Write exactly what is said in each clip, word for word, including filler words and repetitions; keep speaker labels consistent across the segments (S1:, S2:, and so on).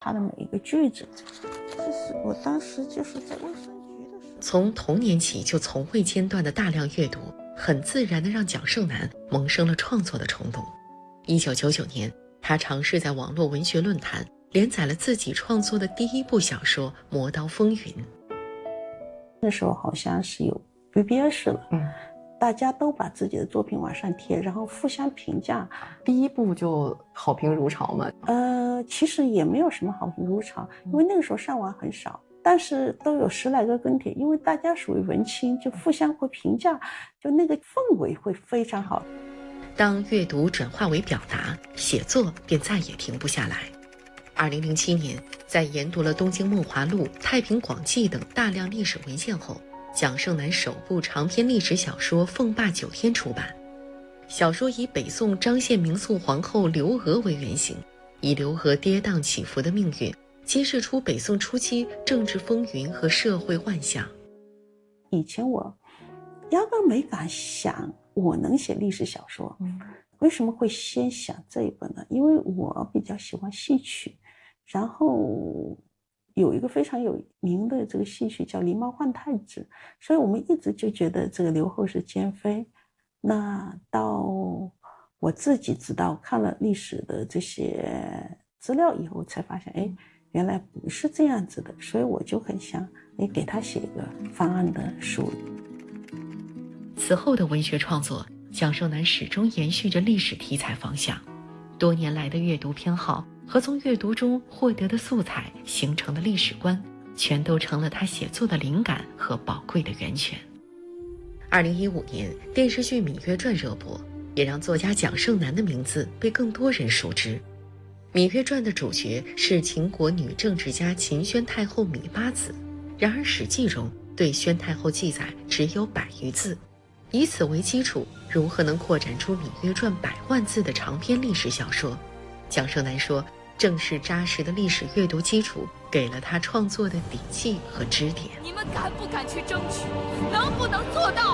S1: 他的每一个句子。就是我当时就是在卫生局的时候，
S2: 从童年起就从未间断的大量阅读，很自然地让蒋胜男萌生了创作的冲动。一九九九年，他尝试在网络文学论坛连载了自己创作的第一部小说《魔刀风云》。
S1: 那时候好像是有 B B S 了，
S3: 嗯，
S1: 大家都把自己的作品往上贴，然后互相评价。
S3: 第一部就好评如潮嘛。
S1: 呃，其实也没有什么好评如潮，因为那个时候上网很少，但是都有十来个跟帖，因为大家属于文青，就互相会评价，就那个氛围会非常好。
S2: 当阅读转化为表达，写作便再也停不下来。二零零七年，在研读了《东京梦华录》《太平广记》等大量历史文献后，蒋胜男首部长篇历史小说《凤霸九天》出版。小说以北宋张献民肃皇后刘娥为原型，以刘娥跌宕起伏的命运，揭示出北宋初期政治风云和社会万象。
S1: 以前我压根没敢想我能写历史小说，
S3: 嗯，
S1: 为什么会先想这一本呢？因为我比较喜欢戏曲，然后有一个非常有名的这个戏曲叫《狸猫换太子》，所以我们一直就觉得这个刘后是奸妃。那到我自己知道看了历史的这些资料以后，才发现，哎，原来不是这样子的，所以我就很想，哎，给他写一个方案的书。
S2: 此后的文学创作，蒋胜男始终延续着历史题材方向。多年来的阅读偏好和从阅读中获得的素材形成的历史观，全都成了他写作的灵感和宝贵的源泉。二零一五年，电视剧《芈月传》热播，也让作家蒋胜男的名字被更多人熟知。《芈月传》的主角是秦国女政治家秦宣太后芈八子，然而《史记》中对宣太后记载只有百余字。以此为基础，如何能扩展出《芈月传》百万字的长篇历史小说？蒋胜男说，正是扎实的历史阅读基础，给了他创作的底气和支点。
S4: 你们敢不敢去争取？能不能做到？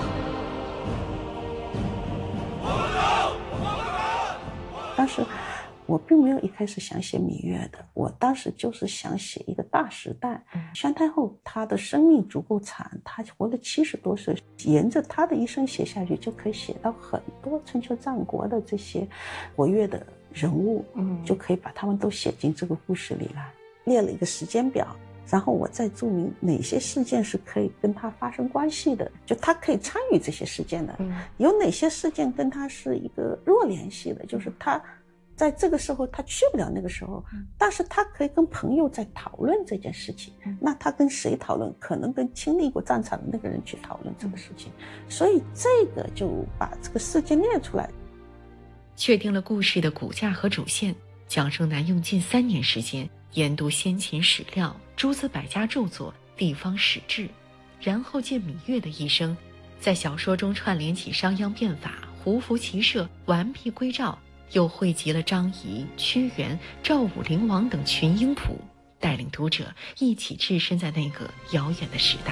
S1: 当时我并没有一开始想写芈月的，我当时就是想写一个大时代。宣太后她的生命足够长，她活了七十多岁，沿着她的一生写下去，就可以写到很多春秋战国的这些活跃的人物，嗯，就可以把他们都写进这个故事里来。列了一个时间表，然后我再注明哪些事件是可以跟他发生关系的，就他可以参与这些事件的，嗯，有哪些事件跟他是一个弱联系的，就是他在这个时候他去不了那个时候，但是他可以跟朋友在讨论这件事情，那他跟谁讨论？可能跟经历过战场的那个人去讨论这个事情，所以这个就把这个事件列出来。
S2: 确定了故事的骨架和主线，蒋胜男用近三年时间研读先秦史料、诸子百家著作、地方史志，然后借芈月的一生，在小说中串联起商鞅变法、胡服骑射、完璧归赵，又汇集了张仪、屈原、赵武灵王等群英谱，带领读者一起置身在那个遥远的时代。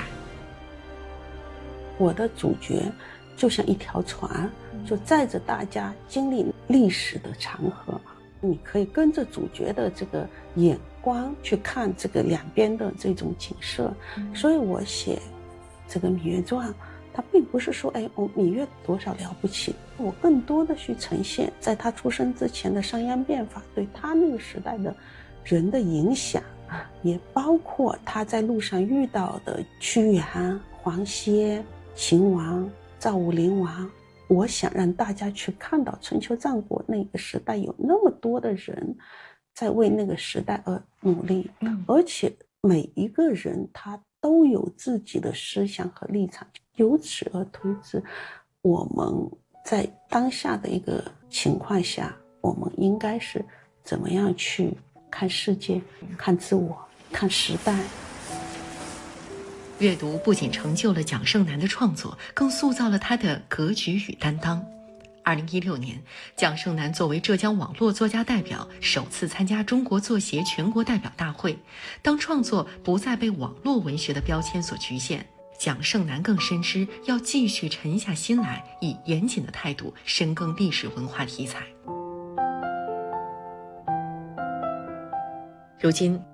S1: 我的主角就像一条船，就载着大家经历历史的长河，你可以跟着主角的这个眼光去看这个两边的这种景色。所以我写这个《芈月传》，它并不是说哎，我芈月多少了不起，我更多的去呈现在他出生之前的商鞅变法对他那个时代的人的影响，也包括他在路上遇到的屈原、黄歇、秦王、赵武灵王。我想让大家去看到春秋战国那个时代有那么多的人在为那个时代而努力，而且每一个人他都有自己的思想和立场，由此而推知我们在当下的一个情况下，我们应该是怎么样去看世界、看自我、看时代。
S2: 阅读不仅成就了蒋胜男的创作，更塑造了他的格局与担当。二零一六年，蒋胜男作为浙江网络作家代表，首次参加中国作协全国代表大会。当创作不再被网络文学的标签所局限，蒋胜男更深知要继续沉下心来，以严谨的态度深耕历史文化题材。 如今，